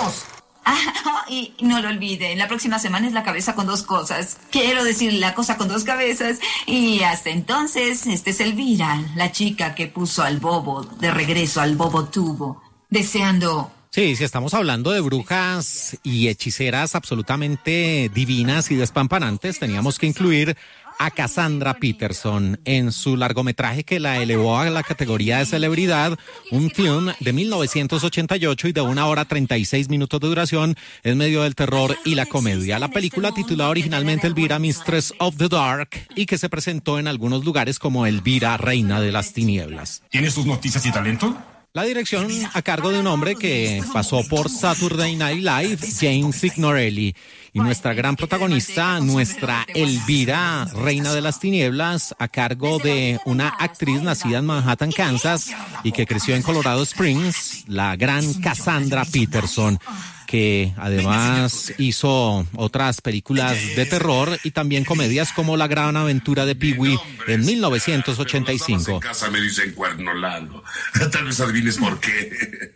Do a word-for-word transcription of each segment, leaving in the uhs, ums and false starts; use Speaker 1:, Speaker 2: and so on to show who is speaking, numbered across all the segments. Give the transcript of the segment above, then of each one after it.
Speaker 1: ¡Vamos!
Speaker 2: Ah, y no lo olvide, la próxima semana es la cabeza con dos cosas. Quiero decir, la cosa con dos cabezas. Y hasta entonces, este es Elvira, la chica que puso al bobo de regreso al bobo tubo, deseando...
Speaker 3: Sí, sí, estamos hablando de brujas y hechiceras absolutamente divinas y despampanantes. Teníamos que incluir a Cassandra Peterson en su largometraje que la elevó a la categoría de celebridad, un film de mil novecientos ochenta y ocho y de una hora treinta y seis minutos de duración en medio del terror y la comedia. La película, titulada originalmente Elvira, Mistress of the Dark, y que se presentó en algunos lugares como Elvira, Reina de las Tinieblas.
Speaker 1: ¿Tienes tus noticias y talento?
Speaker 3: La dirección a cargo de un hombre que pasó por Saturday Night Live, James Signorelli. Y nuestra gran protagonista, nuestra Elvira, Reina de las Tinieblas, a cargo de una actriz nacida en Manhattan, Kansas, y que creció en Colorado Springs, la gran Cassandra Peterson, que además hizo otras películas de terror y también comedias como La Gran Aventura de Pee-wee en mil novecientos ochenta y cinco.
Speaker 4: En casa me dicen cuerno largo. Tal vez adivines por qué.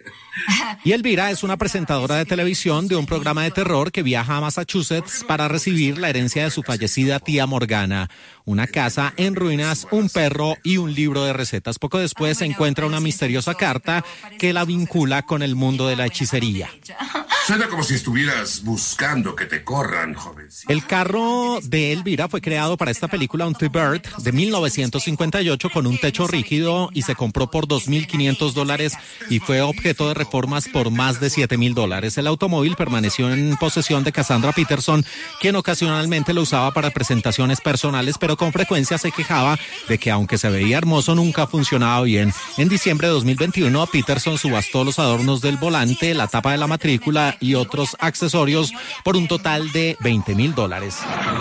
Speaker 3: Y Elvira es una presentadora de televisión de un programa de terror que viaja a Massachusetts para recibir la herencia de su fallecida tía Morgana. Una casa en ruinas, un perro y un libro de recetas. Poco después se encuentra una misteriosa carta que la vincula con el mundo de la hechicería.
Speaker 4: Suena como si estuvieras buscando que te corran, jovencito.
Speaker 3: El carro de Elvira fue creado para esta película, un T-Bird de mil novecientos cincuenta y ocho con un techo rígido, y se compró por dos mil quinientos dólares y fue objeto de reformas por más de siete mil dólares. El automóvil permaneció en posesión de Cassandra Peterson, quien ocasionalmente lo usaba para presentaciones personales, pero con frecuencia se quejaba de que aunque se veía hermoso, nunca funcionaba bien. En diciembre de dos mil veintiuno, Peterson subastó los adornos del volante, la tapa de la matrícula y otros accesorios por un total de veinte mil dólares.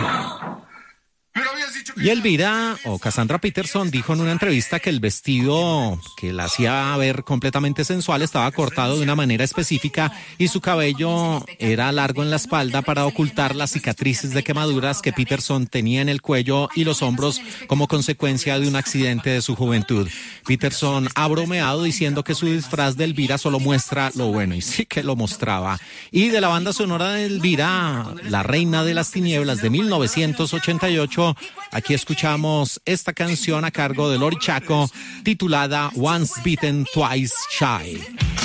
Speaker 3: Y Elvira, o Cassandra Peterson, dijo en una entrevista que el vestido que la hacía ver completamente sensual estaba cortado de una manera específica y su cabello era largo en la espalda para ocultar las cicatrices de quemaduras que Peterson tenía en el cuello y los hombros como consecuencia de un accidente de su juventud. Peterson ha bromeado diciendo que su disfraz de Elvira solo muestra lo bueno, y sí que lo mostraba. Y de la banda sonora de Elvira, La Reina de las Tinieblas de mil novecientos ochenta y ocho, aquí escuchamos esta canción a cargo de Lori Chaco, titulada Once Bitten, Twice Shy.